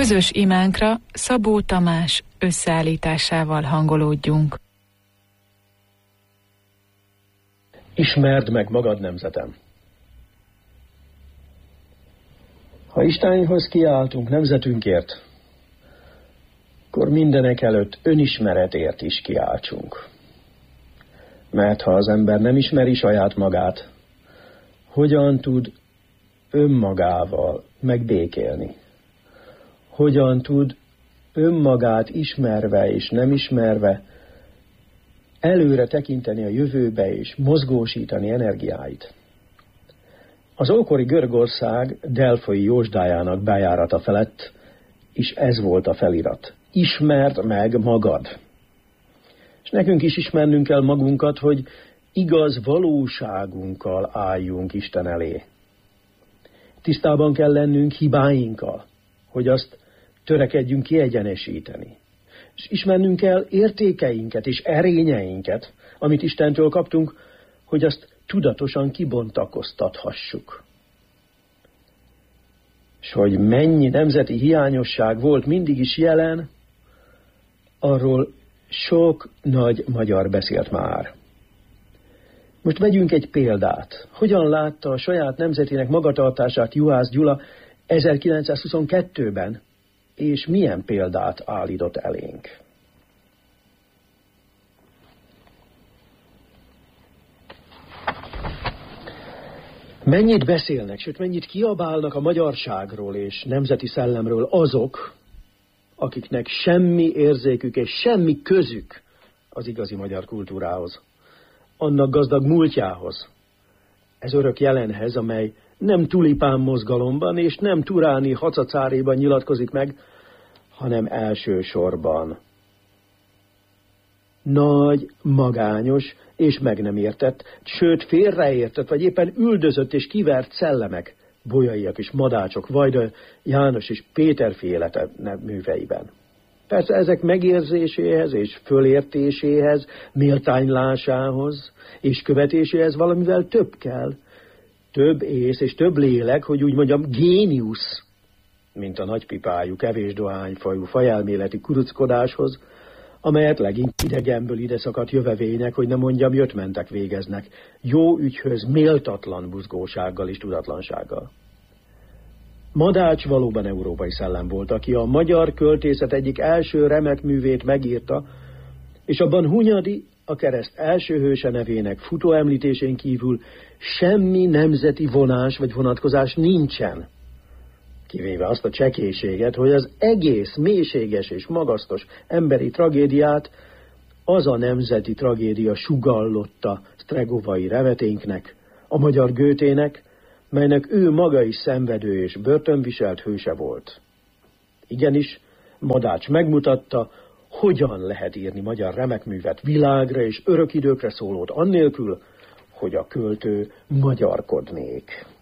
Közös imánkra Szabó Tamás összeállításával hangolódjunk. Ismerd meg magad, nemzetem! Ha Istenhoz kiáltunk nemzetünkért, akkor mindenek előtt önismeretért is kiáltsunk. Mert ha az ember nem ismeri saját magát, hogyan tud önmagával megbékélni? Hogyan tud önmagát ismerve és nem ismerve előre tekinteni a jövőbe és mozgósítani energiáit? Az ókori Görögország delfoi jósdájának bejárata felett is ez volt a felirat. Ismerd meg magad. És nekünk is ismernünk kell magunkat, hogy igaz valóságunkkal álljunk Isten elé. Tisztában kell lennünk hibáinkkal, hogy azt törekedjünk kiegyenesíteni. És ismernünk kell értékeinket és erényeinket, amit Istentől kaptunk, hogy azt tudatosan kibontakoztathassuk. És hogy mennyi nemzeti hiányosság volt mindig is jelen, arról sok nagy magyar beszélt már. Most vegyünk egy példát. Hogyan látta a saját nemzetének magatartását Juhász Gyula 1922-ben, és milyen példát állított elénk? Mennyit beszélnek, sőt mennyit kiabálnak a magyarságról és nemzeti szellemről azok, akiknek semmi érzékük és semmi közük az igazi magyar kultúrához, annak gazdag múltjához, ez örök jelenhez, amely nem tulipán mozgalomban és nem turáni hacacáréban nyilatkozik meg, hanem elsősorban nagy, magányos és meg nem értett, sőt félreértett, vagy éppen üldözött és kivert szellemek, Bolyaiak és Madácsok, Vajda János és Péter féle műveiben. Persze ezek megérzéséhez és fölértéséhez, méltánylásához és követéséhez valamivel több kell. Több ész és több lélek, hogy úgy mondjam, géniusz, mint a nagypipájú, kevés dohányfajú, fajelméleti kuruckodáshoz, amelyet leginkább idegenből ide szakadt jövevények, hogy nem mondjam, jöttmentek végeznek, jó ügyhöz méltatlan buzgósággal és tudatlansággal. Madács valóban európai szellem volt, aki a magyar költészet egyik első remek művét megírta, és abban Hunyadi, a kereszt első hőse nevének futóemlítésén kívül semmi nemzeti vonás vagy vonatkozás nincsen. Kivéve azt a csekélységet, hogy az egész mélységes és magasztos emberi tragédiát az a nemzeti tragédia sugallotta Stregovai remeténknek, a magyar Goethének, melynek ő maga is szenvedő és börtönviselt hőse volt. Igenis, Madács megmutatta, hogyan lehet írni magyar remekművet, világra és örök időkre szólót annélkül, hogy a költő magyarkodnék.